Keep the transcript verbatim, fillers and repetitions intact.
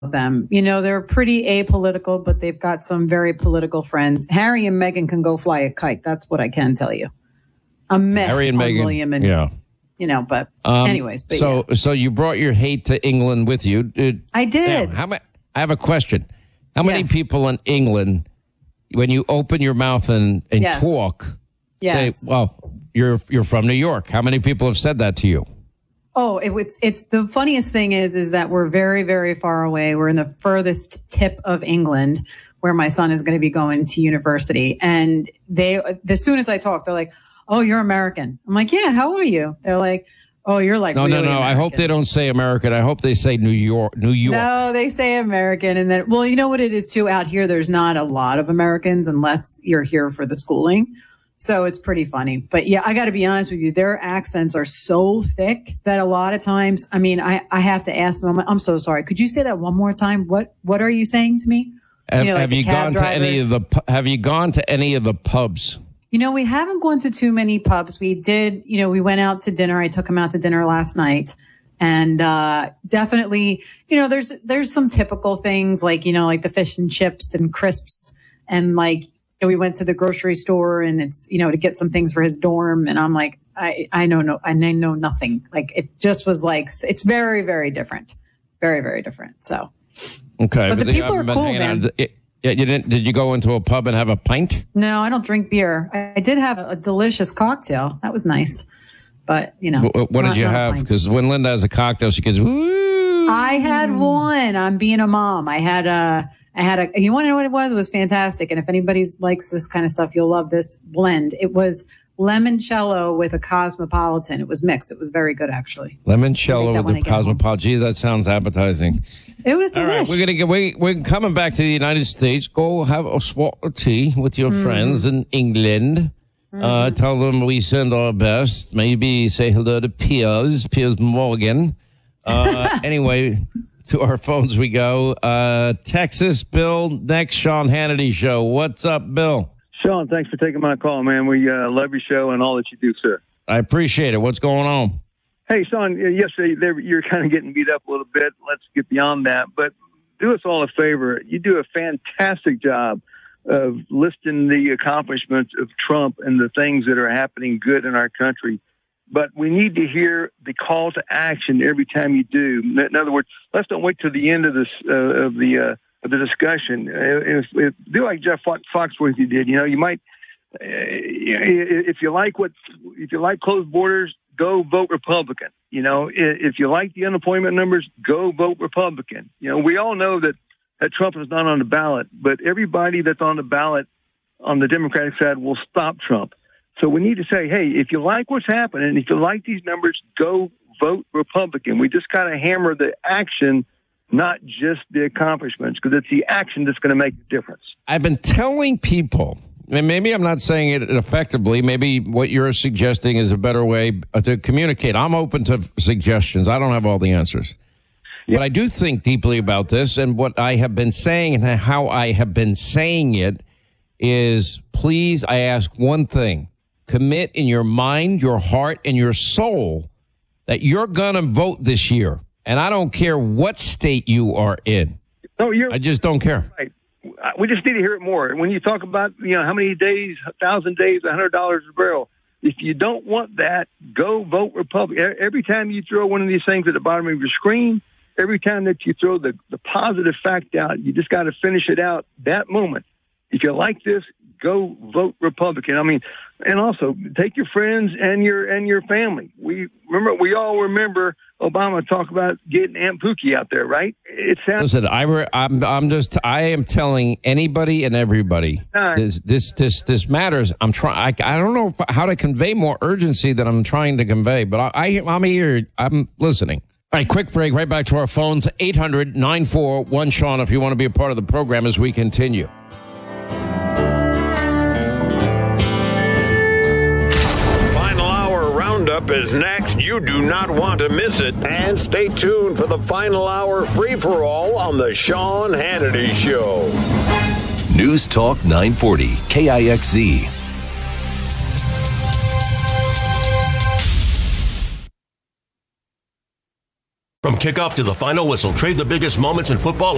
them. You know, they're pretty apolitical, but they've got some very political friends. Harry and Meghan can go fly a kite. That's what I can tell you. I'm meh Harry and on Meghan, William and, yeah. you know, but um, anyways. But so, yeah. so you brought your hate to England with you. It, I did. Yeah, how ma- I have a question. How many Yes. people in England, when you open your mouth and, and Yes. talk, Yes. say, well, you're you're from New York. How many people have said that to you? Oh, it, it's it's the funniest thing is is that we're very, very far away. We're in the furthest tip of England where my son is going to be going to university. And they, as soon as I talk, they're like, "Oh, you're American." I'm like, "Yeah, how are you?" They're like, "Oh, you're like no, really no, no. American." I hope they don't say American. I hope they say New York. New York. No, they say American, and then well, you know what it is too. Out here, there's not a lot of Americans unless you're here for the schooling. So it's pretty funny. But yeah, I got to be honest with you. Their accents are so thick that a lot of times, I mean, I, I have to ask them, I'm, like, I'm so sorry. Could you say that one more time? What What are you saying to me? Have you, know, like have you gone drivers. to any of the pu- Have you gone to any of the pubs? You know, we haven't gone to too many pubs. We did, you know, we went out to dinner. I took him out to dinner last night. And uh definitely, you know, there's there's some typical things like, you know, like the fish and chips and crisps and like, and we went to the grocery store and it's, you know, to get some things for his dorm. And I'm like, I, I know, no, I know nothing. Like it just was like, it's very, very different. Very, very different. So, okay. But, but the you people are haven't been cool, hanging man. out- it- Yeah, you didn't, did you go into a pub and have a pint? No, I don't drink beer. I, I did have a, a delicious cocktail. That was nice. But, you know. What, what not- did you not a have? pint. Because when Linda has a cocktail, she goes, woo. I had one. I'm being a mom. I had a, I had a, you want to know what it was? It was fantastic. And if anybody likes this kind of stuff, you'll love this blend. It was limoncello with a cosmopolitan. It was mixed. It was very good, actually. Limoncello that with when I the get home. cosmopolitan. Gee, that sounds appetizing. It was All right, delicious. we're gonna get. We, we're coming back to the United States. Go have a swat of tea with your Mm-hmm. friends in England. Mm-hmm. Uh, tell them we send our best. Maybe say hello to Piers, Piers Morgan. Uh, anyway, to our phones we go. Uh, Texas, Bill. Next, Sean Hannity show. What's up, Bill? Sean, thanks for taking my call, man. We uh, love your show and all that you do, sir. I appreciate it. What's going on? Hey, Sean, yesterday they, you're kind of getting beat up a little bit. Let's get beyond that. But do us all a favor. You do a fantastic job of listing the accomplishments of Trump and the things that are happening good in our country. But we need to hear the call to action every time you do. In other words, let's don't wait till the end of this uh, of the uh, of the discussion. If, if do like Jeff Foxworthy did, you know, you might uh, if you like what if you like closed borders, go vote Republican. You know, if you like the unemployment numbers, go vote Republican. You know, we all know that, that Trump is not on the ballot, but everybody that's on the ballot on the Democratic side will stop Trump. So we need to say, hey, if you like what's happening, if you like these numbers, go vote Republican. We just got to hammer the action, not just the accomplishments, because it's the action that's going to make the difference. I've been telling people, and maybe I'm not saying it effectively. Maybe what you're suggesting is a better way to communicate. I'm open to suggestions. I don't have all the answers. Yeah. But I do think deeply about this, and what I have been saying and how I have been saying it is, please, I ask one thing. Commit in your mind, your heart, and your soul that you're going to vote this year. And I don't care what state you are in. No, you're I just don't care. Right. We just need to hear it more. When you talk about, you know, how many days, a thousand days, a hundred dollars a barrel. If you don't want that, go vote Republican. Every time you throw one of these things at the bottom of your screen, every time that you throw the, the positive fact out, you just got to finish it out that moment. If you like this, go vote Republican. I mean, and also take your friends and your and your family. We remember, we all remember Obama talk about getting Aunt Pookie out there, right? It sounds. Listen, I re, I'm I'm just I am telling anybody and everybody this this this, this matters. I'm trying. I, I don't know how to convey more urgency than I'm trying to convey, but I, I I'm here. I'm listening. All right, quick break. Right back to our phones. eight hundred nine four one Sean. If you want to be a part of the program as we continue. Up is next. You do not want to miss it. And stay tuned for the final hour free-for-all on the Sean Hannity Show. News Talk nine forty, K I X Z. From kickoff to the final whistle, trade the biggest moments in football